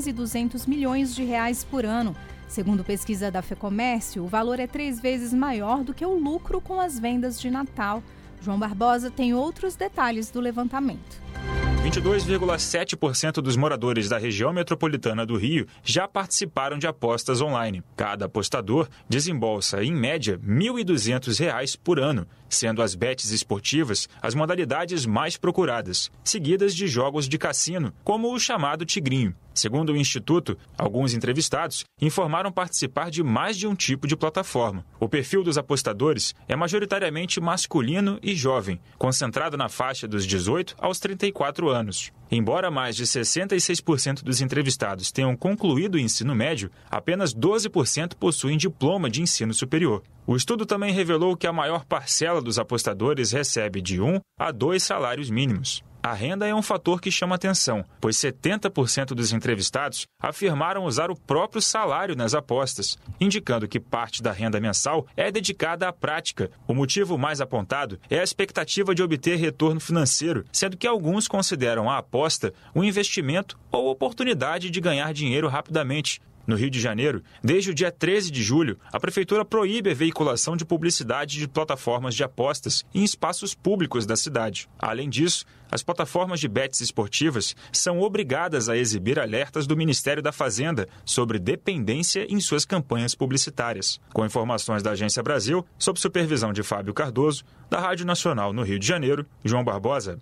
bilhões e 200 milhões de reais por ano. Segundo pesquisa da FEComércio, o valor é 3 vezes maior do que o lucro com as vendas de Natal. João Barbosa tem outros detalhes do levantamento. 22,7% dos moradores da região metropolitana do Rio já participaram de apostas online. Cada apostador desembolsa, em média, R$ 1.200 por ano, sendo as bets esportivas as modalidades mais procuradas, seguidas de jogos de cassino, como o chamado Tigrinho. Segundo o Instituto, alguns entrevistados informaram participar de mais de um tipo de plataforma. O perfil dos apostadores é majoritariamente masculino e jovem, concentrado na faixa dos 18 aos 34 anos. Embora mais de 66% dos entrevistados tenham concluído o ensino médio, apenas 12% possuem diploma de ensino superior. O estudo também revelou que a maior parcela dos apostadores recebe de 1 a 2 salários mínimos. A renda é um fator que chama atenção, pois 70% dos entrevistados afirmaram usar o próprio salário nas apostas, indicando que parte da renda mensal é dedicada à prática. O motivo mais apontado é a expectativa de obter retorno financeiro, sendo que alguns consideram a aposta um investimento ou oportunidade de ganhar dinheiro rapidamente. No Rio de Janeiro, desde o dia 13 de julho, a Prefeitura proíbe a veiculação de publicidade de plataformas de apostas em espaços públicos da cidade. Além disso, as plataformas de bets esportivas são obrigadas a exibir alertas do Ministério da Fazenda sobre dependência em suas campanhas publicitárias. Com informações da Agência Brasil, sob supervisão de Fábio Cardoso, da Rádio Nacional no Rio de Janeiro, João Barbosa.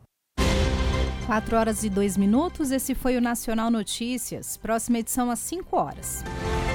4 horas e 2 minutos, esse foi o Nacional Notícias. Próxima edição às 5 horas.